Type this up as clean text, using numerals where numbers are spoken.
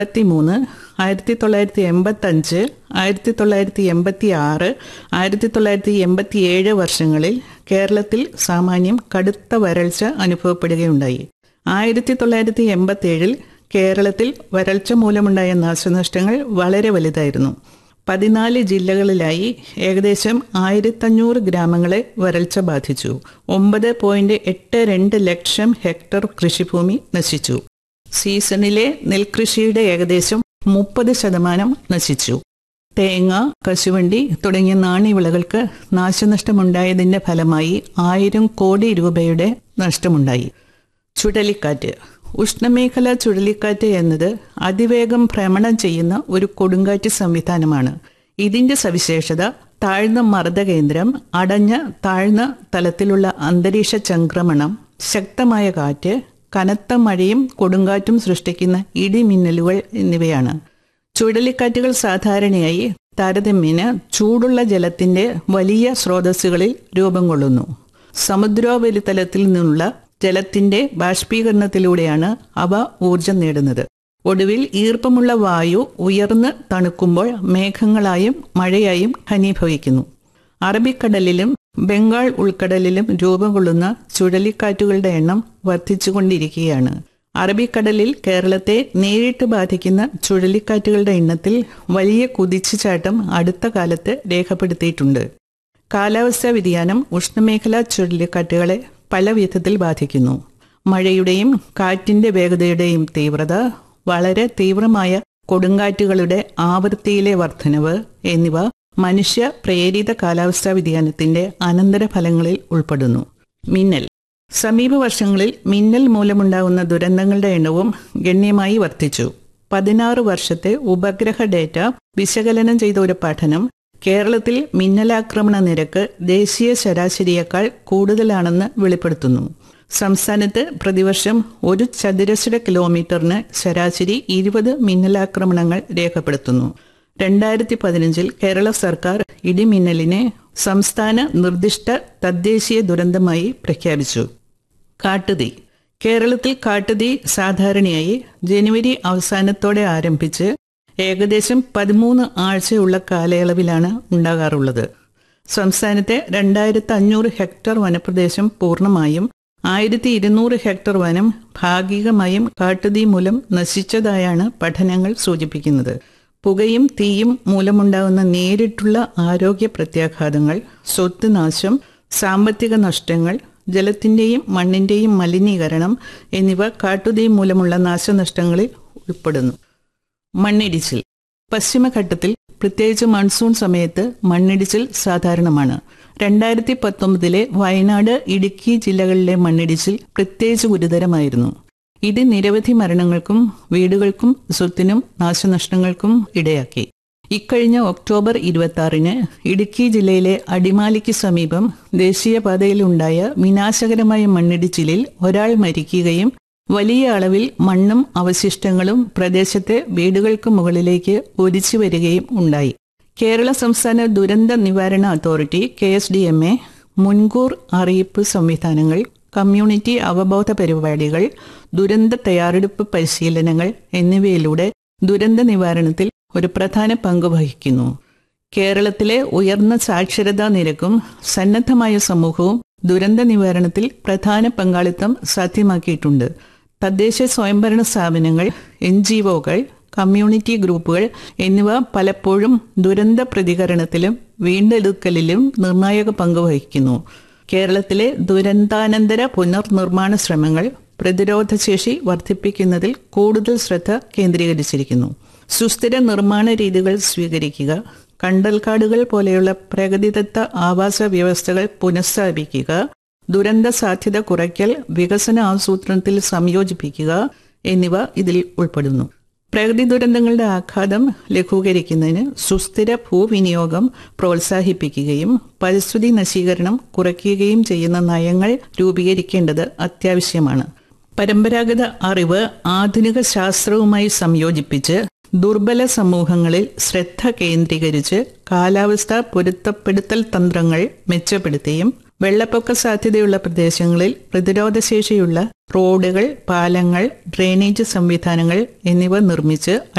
1985, 1986, 1987 വർഷങ്ങളിൽ കേരളത്തിൽ സാമാന്യം കടുത്ത വരൾച്ച അനുഭവപ്പെടുകയുണ്ടായി. 1987 കേരളത്തിൽ വരൾച്ച മൂലമുണ്ടായ നാശനഷ്ടങ്ങൾ വളരെ വലുതായിരുന്നു. 14 ജില്ലകളിലായി ഏകദേശം 1500 ഗ്രാമങ്ങളെ വരൾച്ച ബാധിച്ചു. 9.82 ലക്ഷം ഹെക്ടർ കൃഷിഭൂമി നശിച്ചു. സീസണിലെ നെൽകൃഷിയുടെ ഏകദേശം 30% നശിച്ചു. തേങ്ങ, കശുവണ്ടി തുടങ്ങിയ നാണ്യവിളകൾക്ക് നാശനഷ്ടമുണ്ടായതിന്റെ ഫലമായി 1000 കോടി രൂപയുടെ നഷ്ടമുണ്ടായി. ചുഴലിക്കാറ്റ്. ഉഷ്ണമേഖല ചുഴലിക്കാറ്റ് എന്നത് അതിവേഗം ഭ്രമണം ചെയ്യുന്ന ഒരു കൊടുങ്കാറ്റ് സംവിധാനമാണ്. ഇതിന്റെ സവിശേഷത താഴ്ന്ന മർദ്ദകേന്ദ്രം, അടഞ്ഞ താഴ്ന്ന തലത്തിലുള്ള അന്തരീക്ഷ ചംക്രമണം, ശക്തമായ കാറ്റ്, കനത്ത മഴയും കൊടുങ്കാറ്റും സൃഷ്ടിക്കുന്ന ഇടിമിന്നലുകൾ എന്നിവയാണ്. ചുഴലിക്കാറ്റുകൾ സാധാരണയായി താരതമ്യേന ചൂടുള്ള ജലത്തിന്റെ വലിയ സ്രോതസ്സുകളിൽ രൂപം കൊള്ളുന്നു. സമുദ്രോപരിതലത്തിൽ നിന്നുള്ള ജലത്തിന്റെ ബാഷ്പീകരണത്തിലൂടെയാണ് അവ ഊർജം നേടുന്നത്. ഒടുവിൽ ഈർപ്പമുള്ള വായു ഉയർന്ന് തണുക്കുമ്പോൾ മേഘങ്ങളായും മഴയായും ഘനീഭവിക്കുന്നു. അറബിക്കടലിലും ബംഗാൾ ഉൾക്കടലിലും രൂപം കൊള്ളുന്ന ചുഴലിക്കാറ്റുകളുടെ എണ്ണം വർദ്ധിച്ചുകൊണ്ടിരിക്കുകയാണ്. അറബിക്കടലിൽ കേരളത്തെ നേരിട്ട് ബാധിക്കുന്ന ചുഴലിക്കാറ്റുകളുടെ എണ്ണത്തിൽ വലിയ കുതിച്ചുചാട്ടം അടുത്ത കാലത്ത് രേഖപ്പെടുത്തിയിട്ടുണ്ട്. കാലാവസ്ഥാ വ്യതിയാനം ഉഷ്ണമേഖലാ ചുഴലിക്കാറ്റുകളെ പല വിധത്തിൽ ബാധിക്കുന്നു. മഴയുടെയും കാറ്റിന്റെ വേഗതയുടെയും തീവ്രത, വളരെ തീവ്രമായ കൊടുങ്കാറ്റുകളുടെ ആവൃത്തിയിലെ വർധനവ് എന്നിവ മനുഷ്യ പ്രേരിത കാലാവസ്ഥാ വ്യതിയാനത്തിന്റെ അനന്തരഫലങ്ങളിൽ ഉൾപ്പെടുന്നു. മിന്നൽ. സമീപ വർഷങ്ങളിൽ മിന്നൽ മൂലമുണ്ടാകുന്ന ദുരന്തങ്ങളുടെ എണ്ണവും ഗണ്യമായി വർദ്ധിച്ചു. 16 വർഷത്തെ ഉപഗ്രഹ ഡേറ്റ വിശകലനം ചെയ്ത ഒരു പഠനം കേരളത്തിൽ മിന്നലാക്രമണ നിരക്ക് ദേശീയ ശരാശരിയേക്കാൾ കൂടുതലാണെന്ന് വെളിപ്പെടുത്തുന്നു. സംസ്ഥാനത്ത് പ്രതിവർഷം 1 ചതുരശ്ര കിലോമീറ്ററിന് ശരാശരി 20 മിന്നലാക്രമണങ്ങൾ രേഖപ്പെടുത്തുന്നു. 2015 കേരള സർക്കാർ ഇടിമിന്നലിനെ സംസ്ഥാന നിർദ്ദിഷ്ട തദ്ദേശീയ ദുരന്തമായി പ്രഖ്യാപിച്ചു. കാട്ടുതീ. കേരളത്തിൽ കാട്ടുതീ സാധാരണയായി ജനുവരി അവസാനത്തോടെ ആരംഭിച്ച് ഏകദേശം 13 ആഴ്ചയുള്ള കാലയളവിലാണ് ഉണ്ടാകാറുള്ളത്. സംസ്ഥാനത്തെ 2500 ഹെക്ടർ വനപ്രദേശം പൂർണ്ണമായും 1200 ഹെക്ടർ വനം ഭാഗികമായും കാട്ടുതീ മൂലം നശിച്ചതായാണ് പഠനങ്ങൾ സൂചിപ്പിക്കുന്നത്. പുകയും തീയും മൂലമുണ്ടാകുന്ന നേരിട്ടുള്ള ആരോഗ്യ പ്രത്യാഘാതങ്ങൾ, സ്വത്ത് നാശം, സാമ്പത്തിക നഷ്ടങ്ങൾ, ജലത്തിന്റെയും മണ്ണിന്റെയും മലിനീകരണം എന്നിവ കാട്ടുതീ മൂലമുള്ള നാശനഷ്ടങ്ങളിൽ ഉൾപ്പെടുന്നു. മണ്ണിടിച്ചിൽ. പശ്ചിമഘട്ടത്തിൽ പ്രത്യേകിച്ച് മൺസൂൺ സമയത്ത് മണ്ണിടിച്ചിൽ സാധാരണമാണ്. 2019 വയനാട്, ഇടുക്കി ജില്ലകളിലെ മണ്ണിടിച്ചിൽ പ്രത്യേകിച്ച് ഗുരുതരമായിരുന്നു. ഇത് നിരവധി മരണങ്ങൾക്കും വീടുകൾക്കും സ്വത്തിനും നാശനഷ്ടങ്ങൾക്കും ഇടയാക്കി. ഇക്കഴിഞ്ഞ ഒക്ടോബർ 26 ഇടുക്കി ജില്ലയിലെ അടിമാലിക്ക് സമീപം ദേശീയപാതയിലുണ്ടായ വിനാശകരമായ മണ്ണിടിച്ചിലിൽ ഒരാൾ മരിക്കുകയും വലിയ അളവിൽ മണ്ണും അവശിഷ്ടങ്ങളും പ്രദേശത്തെ വീടുകൾക്ക് മുകളിലേക്ക് ഒലിച്ചു വരികയും ഉണ്ടായി. കേരള സംസ്ഥാന ദുരന്ത നിവാരണ അതോറിറ്റി KSDMA മുൻകൂർ അറിയിപ്പ് സംവിധാനങ്ങൾ, കമ്മ്യൂണിറ്റി അവബോധ പരിപാടികൾ, ദുരന്ത തയ്യാറെടുപ്പ് പരിശീലനങ്ങൾ എന്നിവയിലൂടെ ദുരന്ത നിവാരണത്തിൽ ഒരു പ്രധാന പങ്ക് വഹിക്കുന്നു. കേരളത്തിലെ ഉയർന്ന സാക്ഷരതാ നിരക്കും സന്നദ്ധമായ സമൂഹവും ദുരന്ത നിവാരണത്തിൽ പ്രധാന പങ്കാളിത്തം സാധ്യമാക്കിയിട്ടുണ്ട്. തദ്ദേശ സ്വയംഭരണ സ്ഥാപനങ്ങൾ, NGOകൾ, കമ്മ്യൂണിറ്റി ഗ്രൂപ്പുകൾ എന്നിവ പലപ്പോഴും ദുരന്ത പ്രതികരണത്തിലും വീണ്ടെടുക്കലിലും നിർണായക പങ്ക് വഹിക്കുന്നു. കേരളത്തിലെ ദുരന്താനന്തര പുനർനിർമ്മാണ ശ്രമങ്ങൾ പ്രതിരോധശേഷി വർദ്ധിപ്പിക്കുന്നതിൽ കൂടുതൽ ശ്രദ്ധ കേന്ദ്രീകരിച്ചിരിക്കുന്നു. സുസ്ഥിര നിർമ്മാണ രീതികൾ സ്വീകരിക്കുക, കണ്ടൽക്കാടുകൾ പോലെയുള്ള പ്രകൃതിദത്ത ആവാസ വ്യവസ്ഥകൾ പുനഃസ്ഥാപിക്കുക, ദുരന്ത സാധ്യത കുറയ്ക്കൽ, വികസന ആസൂത്രണത്തിൽ സംയോജിപ്പിക്കുക എന്നിവ ഇതിൽ ഉൾപ്പെടുന്നു. പ്രകൃതി ദുരന്തങ്ങളുടെ ആഘാതം ലഘൂകരിക്കുന്നതിന് സുസ്ഥിര ഭൂവിനിയോഗം പ്രോത്സാഹിപ്പിക്കുകയും പരിസ്ഥിതി നശീകരണം കുറയ്ക്കുകയും ചെയ്യുന്ന നയങ്ങൾ രൂപീകരിക്കേണ്ടത് അത്യാവശ്യമാണ്. പരമ്പരാഗത അറിവ് ആധുനിക ശാസ്ത്രവുമായി സംയോജിപ്പിച്ച് ദുർബല സമൂഹങ്ങളിൽ ശ്രദ്ധ കേന്ദ്രീകരിച്ച് കാലാവസ്ഥാ പൊരുത്തപ്പെടുത്തൽ തന്ത്രങ്ങൾ മെച്ചപ്പെടുത്തിയും വെള്ളപ്പൊക്ക സാധ്യതയുള്ള പ്രദേശങ്ങളിൽ പ്രതിരോധശേഷിയുള്ള റോഡുകൾ, പാലങ്ങൾ, ഡ്രെയിനേജ് സംവിധാനങ്ങൾ എന്നിവ നിർമ്മിച്ച്